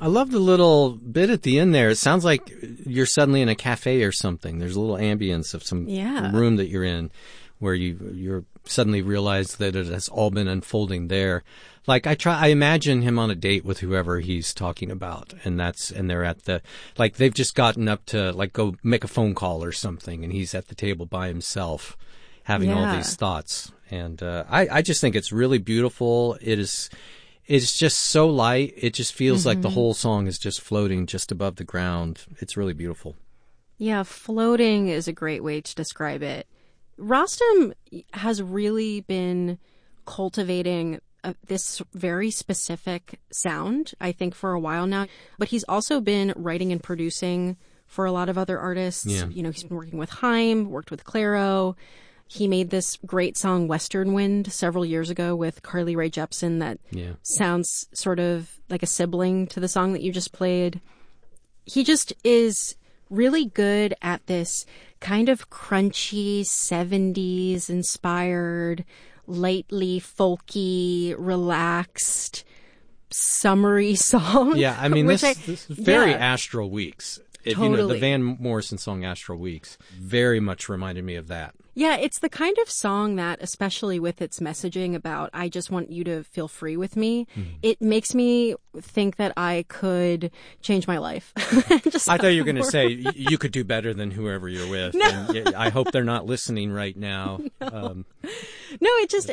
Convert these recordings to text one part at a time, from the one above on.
I love the little bit at the end there. It sounds like you're suddenly in a cafe or something. There's a little ambience of some room that you're in where you're suddenly realize that it has all been unfolding there. Like I imagine him on a date with whoever he's talking about, and they're at they've just gotten up to go make a phone call or something, and he's at the table by himself having all these thoughts. And I just think it's really beautiful. It's just so light. It just feels like the whole song is just floating just above the ground. It's really beautiful. Yeah, floating is a great way to describe it. Rostam has really been cultivating this very specific sound, I think, for a while now. But he's also been writing and producing for a lot of other artists. Yeah. He's been working with Haim, worked with Clairo. He made this great song, Western Wind, several years ago with Carly Rae Jepsen that sounds sort of like a sibling to the song that you just played. He just is really good at this kind of crunchy 70s inspired, lightly folky, relaxed, summery song. Yeah, I mean, this is very Astral Weeks. Totally. The Van Morrison song Astral Weeks very much reminded me of that. Yeah, it's the kind of song that, especially with its messaging about, I just want you to feel free with me, it makes me think that I could change my life. I thought you were going to say you could do better than whoever you're with. No. And I hope they're not listening right now. No, it just,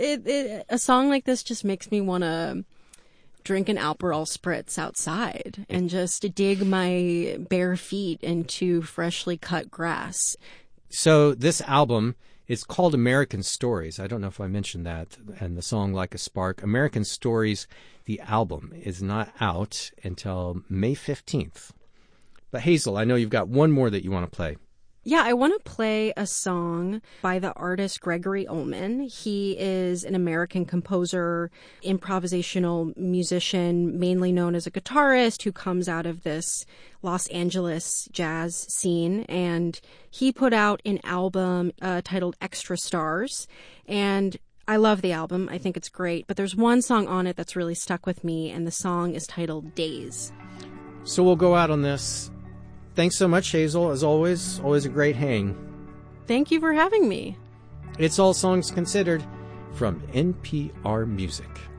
a song like this just makes me want to drink an Aperol Spritz outside and just dig my bare feet into freshly cut grass. So this album is called American Stories. I don't know if I mentioned that. And the song Like a Spark. American Stories, the album, is not out until May 15th. But Hazel, I know you've got one more that you want to play. Yeah, I want to play a song by the artist Gregory Ullman. He is an American composer, improvisational musician, mainly known as a guitarist who comes out of this Los Angeles jazz scene. And he put out an album titled Extra Stars. And I love the album. I think it's great. But there's one song on it that's really stuck with me, and the song is titled Days. So we'll go out on this. Thanks so much, Hazel. As always a great hang. Thank you for having me. It's All Songs Considered from NPR Music.